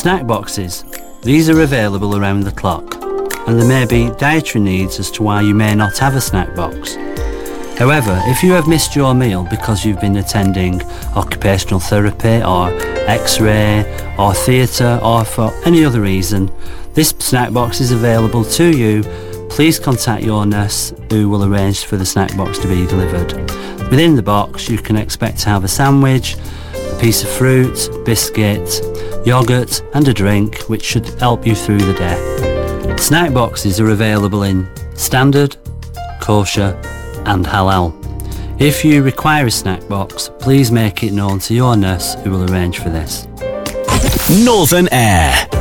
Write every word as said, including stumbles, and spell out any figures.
Snack boxes. These are available around the clock, and there may be dietary needs as to why you may not have a snack box. However, if you have missed your meal because you've been attending occupational therapy or X-ray or theatre or for any other reason, this snack box is available to you. Please contact your nurse who will arrange for the snack box to be delivered. Within the box you can expect to have a sandwich, a piece of fruit, biscuit, yoghurt and a drink, which should help you through the day. Snack boxes are available in standard, kosher and halal. If you require a snack box, please make it known to your nurse who will arrange for this. Northern Air.